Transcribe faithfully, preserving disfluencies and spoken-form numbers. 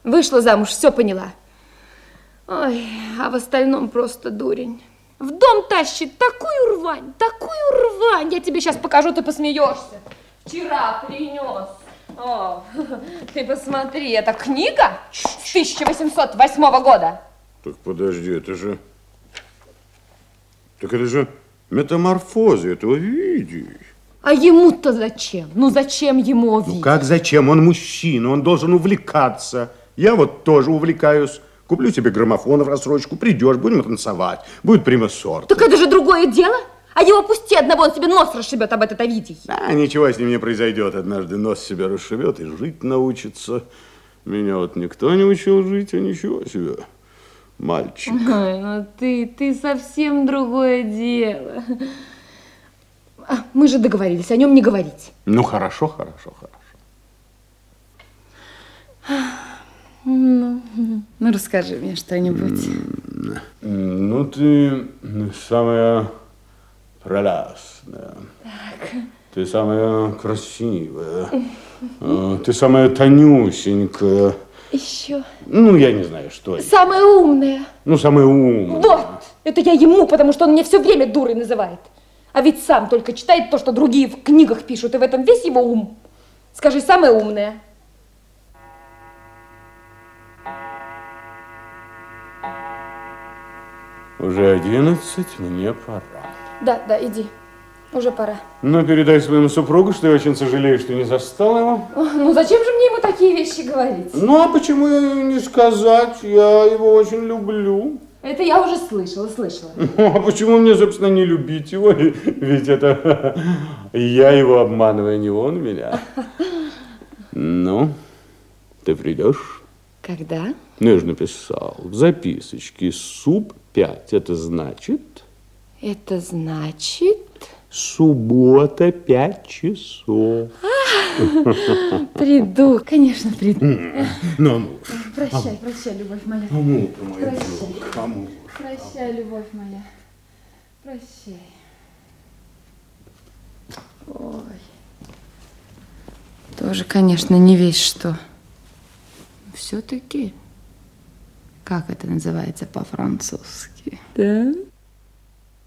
Вышла замуж, все поняла. Ой, а в остальном просто дурень. В дом тащит такую рвань, такую рвань. Я тебе сейчас покажу, ты посмеешься. Вчера принес. О, ты посмотри, это книга с тысяча восемьсот восьмого года. Так подожди, это же... Так это же метаморфозы этого види. А ему-то зачем? Ну зачем ему Овидий? Ну как зачем? Он мужчина, он должен увлекаться. Я вот тоже увлекаюсь. Куплю тебе граммофон в рассрочку, придешь, будем танцевать. Будет прима сорт. Так это же другое дело. А его пусти одного, он себе нос расшибет об этот Овидий. А ничего с ним не произойдет. Однажды нос себя расшибет и жить научится. Меня вот никто не учил жить, а ничего себе. Мальчик. Ой, ну ты, ты совсем другое дело. А, мы же договорились о нем не говорить. Ну, хорошо, хорошо, хорошо. Ну, ну расскажи мне что-нибудь. Ну, ты самая прелестная. Так. Ты самая красивая. Ты самая тонюсенькая. Еще. Ну, я не знаю, что. Самая умная. Ну, самая умная. Вот, это я ему, потому что он меня все время дурой называет. А ведь сам только читает то, что другие в книгах пишут, и в этом весь его ум. Скажи, самая умная. Уже одиннадцать, мне пора. Да, да, иди. Уже пора. Ну, передай своему супругу, что я очень сожалею, что не застал его. О, ну, зачем же мне ему такие вещи говорить? Ну, а почему не сказать? Я его очень люблю. Это я уже слышала, слышала. А почему мне, собственно, не любить его? Ведь это я его обманываю, не он меня. Ну, ты придешь? Когда? Ну, я же написал в записочке суп пять. Это значит? Это значит? Суббота, пять часов. Приду, конечно, приду. Ну, муж. Прощай, прощай, любовь моя. Муж мой Прощай. друг, а муж? Прощай, любовь моя. Прощай. Ой. Тоже, конечно, не весь что. Все-таки, как это называется по-французски? Да?